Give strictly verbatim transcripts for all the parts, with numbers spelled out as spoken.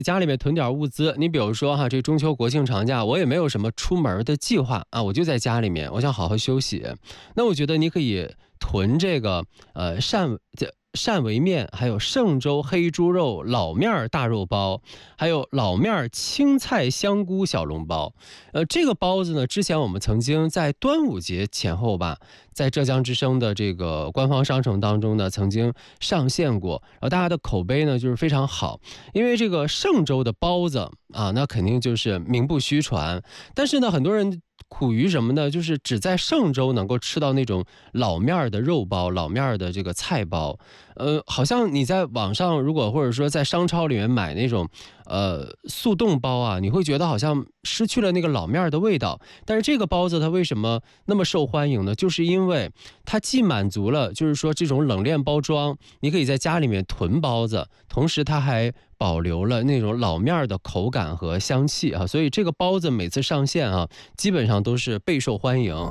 家里面囤点物资。你比如说哈，这中秋国庆长假，我也没有什么出门的计划啊，我就在家里面，我想好好休息。那我觉得你可以囤这个呃鳝这。鳝尾面，还有嵊州黑猪肉老面大肉包，还有老面青菜香菇小笼包。呃，这个包子呢，之前我们曾经在端午节前后吧，在浙江之声的这个官方商城当中呢，曾经上线过，然后大家的口碑呢就是非常好，因为这个嵊州的包子啊，那肯定就是名不虚传。但是呢，很多人苦于什么呢？就是只在嵊州能够吃到那种老面的肉包、老面的这个菜包。呃，好像你在网上如果或者说在商超里面买那种呃速冻包啊，你会觉得好像失去了那个老面的味道。但是这个包子它为什么那么受欢迎呢？就是因为它既满足了就是说这种冷链包装，你可以在家里面囤包子，同时它还保留了那种老面的口感和香气啊，所以这个包子每次上线啊，基本上都是备受欢迎。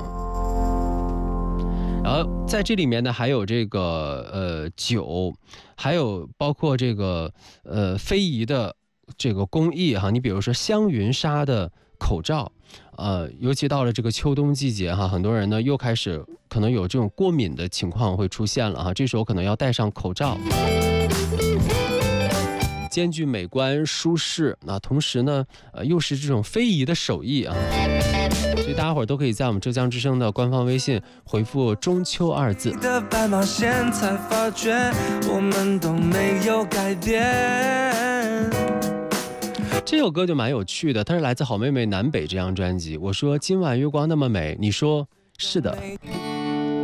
然后在这里面呢，还有这个呃酒，还有包括这个呃非遗的这个工艺哈，你比如说香云纱的口罩，呃，尤其到了这个秋冬季节哈，很多人呢又开始可能有这种过敏的情况会出现了哈，这时候可能要戴上口罩。兼具美观舒适啊，同时呢，呃，又是这种非遗的手艺啊，所以大家伙都可以在我们浙江之声的官方微信回复"中秋"二字。的斑马线才发觉我们都没有改变。这首歌就蛮有趣的，它是来自好妹妹南北这张专辑。我说今晚月光那么美，你说是的。